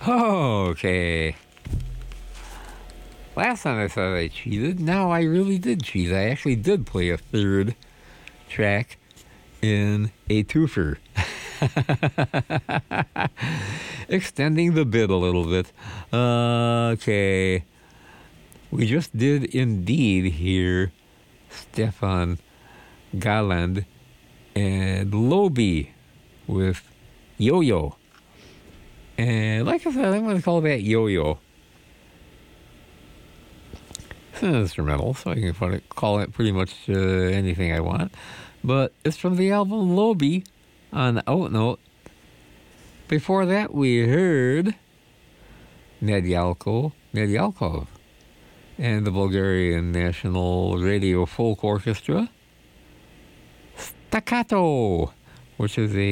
Okay. Last time I thought I cheated. Now I really did cheat. I actually did play a third track in a twofer. Extending the bit a little bit. Okay. We just did indeed hear Stefan Galland and Lobie with Yo-Yo. And like I said, I'm going to call that Yo-Yo. It's an instrumental, so I can call it pretty much anything I want. But it's from the album Lobie on Outnote. Before that, we heard Nedyalkov and the Bulgarian National Radio Folk Orchestra, Staccato, which is a